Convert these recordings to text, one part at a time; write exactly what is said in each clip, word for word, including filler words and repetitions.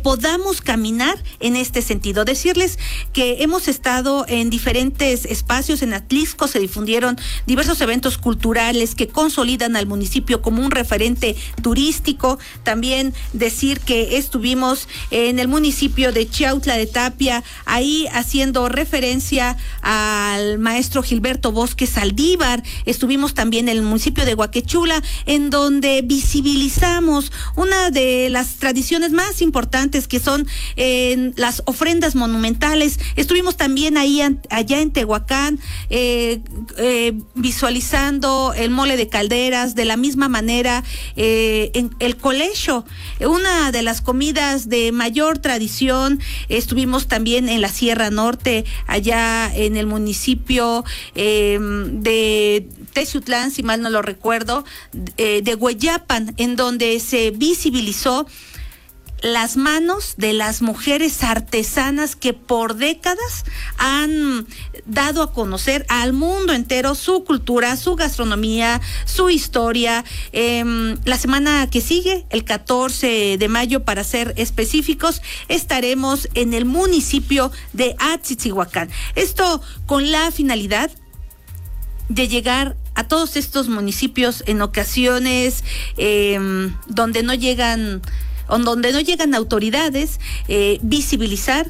podamos caminar en este sentido. Decirles que hemos estado en diferentes espacios. En Atlisco se difundieron diversos eventos culturales que consolidan al municipio como un referente turístico. También decir que estuvimos en el municipio de Chiautla de Tapia, ahí haciendo referencia al maestro Gilberto Bosque Saldívar. Estuvimos también en el municipio de Huaquechula, en donde visibilizamos una de las tradiciones más importantes, que son eh, las ofrendas monumentales. Estuvimos también ahí allá en Tehuacán eh, eh, visualizando el mole de calderas. De la misma manera, eh, en el colegio, una de las comidas de mayor tradición. Estuvimos también en la Sierra Norte, allá en el municipio eh, de Teciutlán, si mal no lo recuerdo, eh, de Hueyapan, en donde se visibilizó las manos de las mujeres artesanas que por décadas han dado a conocer al mundo entero su cultura, su gastronomía, su historia. Eh, la semana que sigue, el catorce de mayo, para ser específicos, estaremos en el municipio de Atzitzihuacán. Esto con la finalidad de llegar a todos estos municipios en ocasiones eh, donde no llegan donde no llegan autoridades, eh, visibilizar,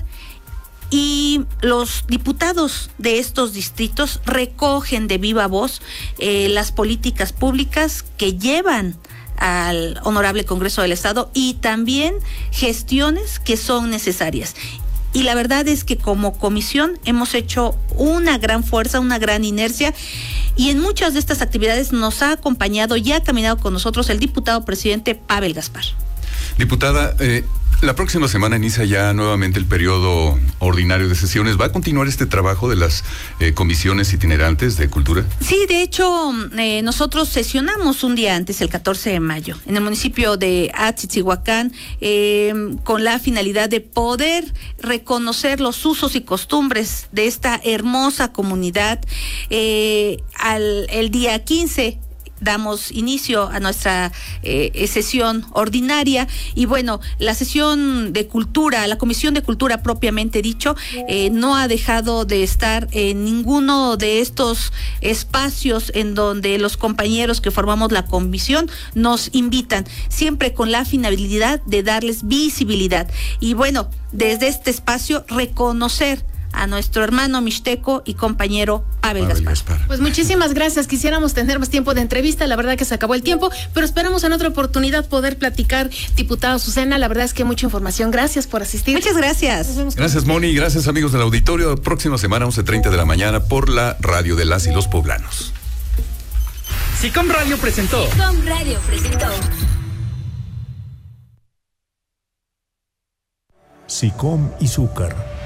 y los diputados de estos distritos recogen de viva voz eh, las políticas públicas que llevan al Honorable Congreso del Estado, y también gestiones que son necesarias. Y la verdad es que como comisión hemos hecho una gran fuerza, una gran inercia, y en muchas de estas actividades nos ha acompañado y ha caminado con nosotros el diputado presidente Pavel Gaspar. Diputada, eh, la próxima semana inicia ya nuevamente el periodo ordinario de sesiones. ¿Va a continuar este trabajo de las eh, comisiones itinerantes de cultura? Sí, de hecho, eh, nosotros sesionamos un día antes, el catorce de mayo, en el municipio de Atzitzihuacán, eh, con la finalidad de poder reconocer los usos y costumbres de esta hermosa comunidad. Eh, al, el día quince damos inicio a nuestra eh, sesión ordinaria, y bueno, la sesión de cultura, la Comisión de Cultura propiamente dicho, eh, no ha dejado de estar en ninguno de estos espacios en donde los compañeros que formamos la comisión nos invitan, siempre con la finalidad de darles visibilidad, y bueno, desde este espacio reconocer a nuestro hermano mixteco y compañero Pavel, Pavel Gaspar. Gaspar. Pues muchísimas gracias. Quisiéramos tener más tiempo de entrevista. La verdad que se acabó el tiempo, pero esperamos en otra oportunidad poder platicar. Diputada Azucena, la verdad es que mucha información. Gracias por asistir. Muchas gracias. Gracias, Moni. Gracias, amigos del auditorio. Próxima semana, once treinta de la mañana, por la radio de las y los poblanos. SICOM Radio presentó. SICOM Radio presentó. SICOM y Zúcar.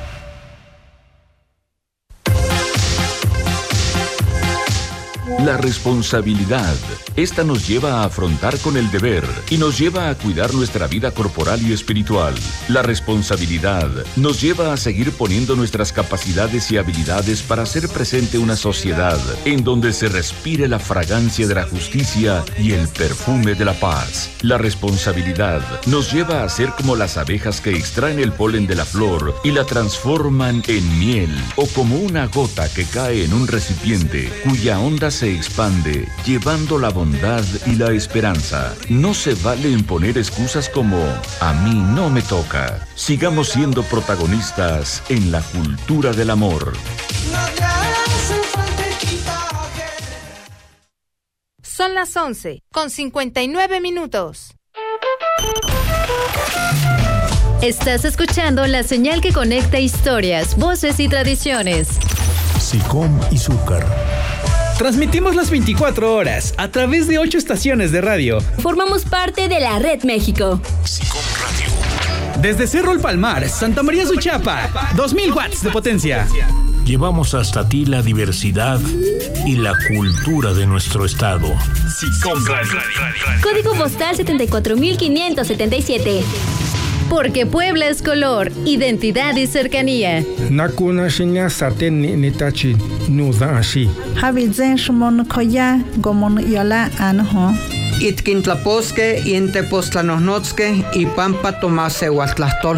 La responsabilidad. Esta nos lleva a afrontar con el deber y nos lleva a cuidar nuestra vida corporal y espiritual. La responsabilidad nos lleva a seguir poniendo nuestras capacidades y habilidades para hacer presente una sociedad en donde se respire la fragancia de la justicia y el perfume de la paz. La responsabilidad nos lleva a ser como las abejas que extraen el polen de la flor y la transforman en miel, o como una gota que cae en un recipiente cuya onda se expande, llevando la bondad y la esperanza. No se vale imponer excusas como a mí no me toca. Sigamos siendo protagonistas en la cultura del amor. Son las once con cincuenta y nueve minutos. Estás escuchando la señal que conecta historias, voces y tradiciones. SICOM y Zúcar. Transmitimos las veinticuatro horas a través de ocho estaciones de radio. Formamos parte de la Red México. SICOM Radio. Desde Cerro El Palmar, Santa María Suchapa, dos mil watts de potencia. Llevamos hasta ti la diversidad y la cultura de nuestro estado. SICOM Radio. Código postal setenta y cuatro mil quinientos setenta y siete. Porque Puebla es color, identidad y cercanía. Nakuna shinya saten netachi nuda ashi. Habizen shmon koya gomon yola anho. Itkintlaposque, Intepostlanosnotzque y Pampa Tomase Huatlastol.